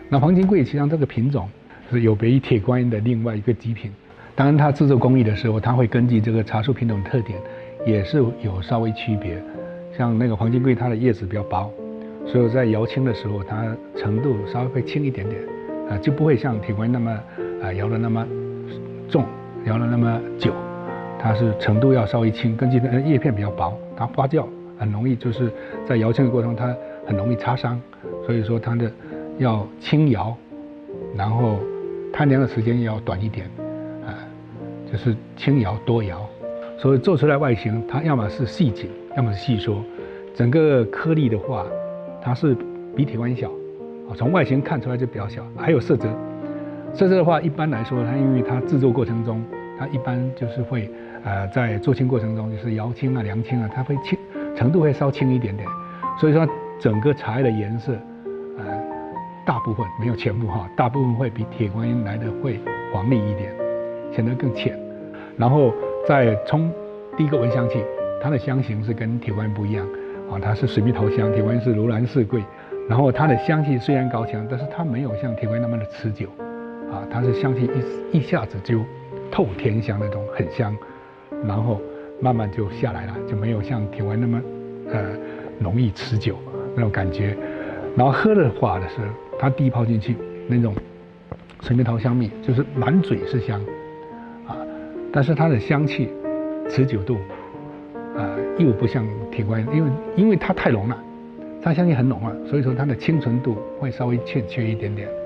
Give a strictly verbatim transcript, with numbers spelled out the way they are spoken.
那黄金桂实际上这个品种是有别于铁观音的另外一个极品。当然，它制作工艺的时候，它会根据这个茶树品种的特点，也是有稍微区别。像那个黄金桂，它的叶子比较薄，所以在摇青的时候，它程度稍微会轻一点点，啊，就不会像铁观音那么啊摇的那么重，摇的那么久。它是程度要稍微轻，根据它的叶片比较薄，它发酵很容易，就是在摇青的过程中，它很容易擦伤，所以说它的要轻摇，然后摊凉的时间要短一点。就是轻摇多摇，所以做出来外形，它要么是细紧，要么是细缩。整个颗粒的话，它是比铁观音小，啊，从外形看出来就比较小。还有色泽，色泽的话，一般来说，它因为它制作过程中，它一般就是会，呃，在做青过程中，就是摇青啊、凉青啊，它会轻程度会稍轻一点点。所以说，整个茶叶的颜色，呃，大部分没有全部哈，大部分会比铁观音来的会黄丽一点。显得更浅，然后再从第一个闻香气，它的香型是跟铁观音不一样啊，它是水蜜桃香，铁观音是如兰似桂，然后它的香气虽然高强，但是它没有像铁观音那么的持久，啊，它是香气一一下子就透天香那种很香，然后慢慢就下来了，就没有像铁观音那么呃容易持久那种感觉，然后喝的话的是它第一泡进去那种水蜜桃香蜜，就是满嘴是香。但是它的香气、持久度，啊、呃，又不像铁观音，因为因为它太浓了，它香气很浓了，所以说它的清纯度会稍微欠缺一点点。